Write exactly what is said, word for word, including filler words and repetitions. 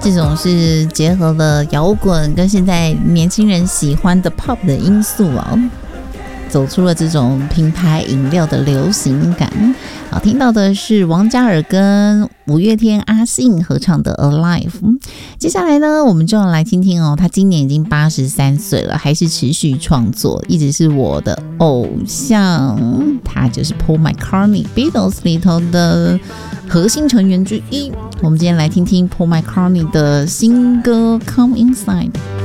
这种是结合了摇滚跟现在年轻人喜欢的 pop 的因素啊，走出了这种品牌饮料的流行感。好，听到的是王嘉尔跟五月天阿信合唱的 Alive。 接下来呢，我们就要来听听哦，他今年已经八十三岁了，还是持续创作，一直是我的偶像。他就是 Paul McCartney， Beatles 里头的核心成员之一。我们今天来听听 Paul McCartney 的新歌 Come Inside。